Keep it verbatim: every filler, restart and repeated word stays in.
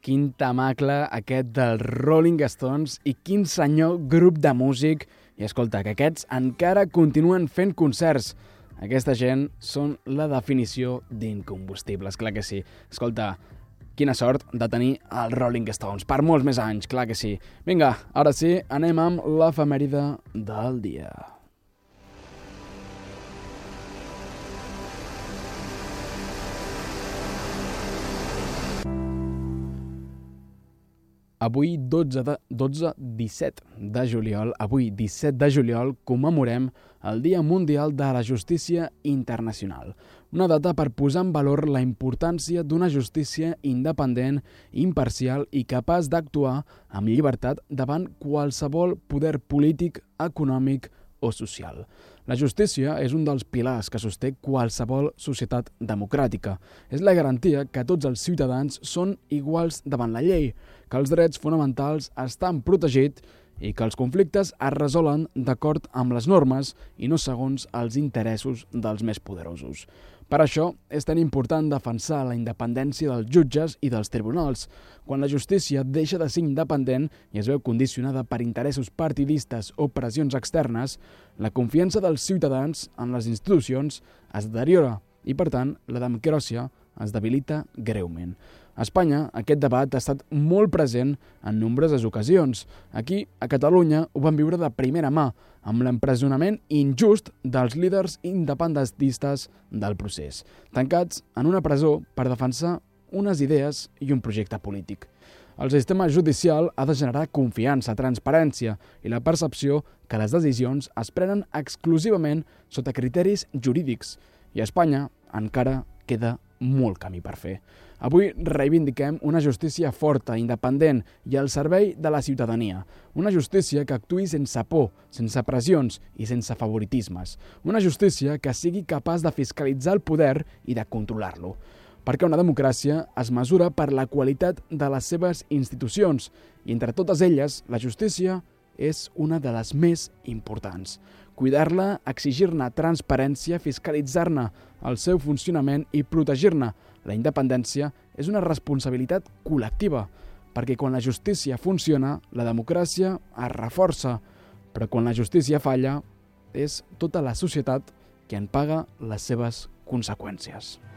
quin tamacle aquest dels Rolling Stones i quin senyor grup de músic. I escolta, que aquests encara continuen fent concerts. Aquesta gent són la definició d'incombustibles, clar que sí. Escolta, quina sort de tenir els Rolling Stones per molts més anys, clar que sí. Vinga, ara sí, anem amb l'efemèride del dia. Avui, dotze, disset de juliol, avui, disset de juliol, commemorem el Dia Mundial de la Justícia Internacional. Una data per posar en valor la importància d'una justícia independent, imparcial i capaç d'actuar amb llibertat davant qualsevol poder polític, econòmic o social. La justícia és un dels pilars que sosté qualsevol societat democràtica. És la garantia que tots els ciutadans són iguals davant la llei, que els drets fonamentals estan protegits i que els conflictes es resolen d'acord amb les normes i no segons els interessos dels més poderosos. Per això és tan important defensar la independència dels jutges i dels tribunals. Quan la justícia deixa de ser independent i es veu condicionada per interessos partidistes o pressions externes, la confiança dels ciutadans en les institucions es deteriora i, per tant, la democràcia es debilita greument. A Espanya, aquest debat ha estat molt present en nombroses ocasions. Aquí, a Catalunya, ho vam viure de primera mà, amb l'empresonament injust dels líders independentistes del procés, tancats en una presó per defensar unes idees i un projecte polític. El sistema judicial ha de generar confiança, transparència i la percepció que les decisions es prenen exclusivament sota criteris jurídics. I a Espanya encara queda molt camí per fer. Avui reivindiquem una justícia forta, independent i al servei de la ciutadania. Una justícia que actuï sense por, sense pressions i sense favoritismes. Una justícia que sigui capaç de fiscalitzar el poder i de controlar-lo. Perquè una democràcia es mesura per la qualitat de les seves institucions i entre totes elles la justícia és una de les més importants. Cuidar-la, exigir-ne transparència, fiscalitzar-ne el seu funcionament i protegir-ne la independència és una responsabilitat col·lectiva, perquè quan la justícia funciona, la democràcia es reforça, però quan la justícia falla, és tota la societat qui en paga les seves conseqüències.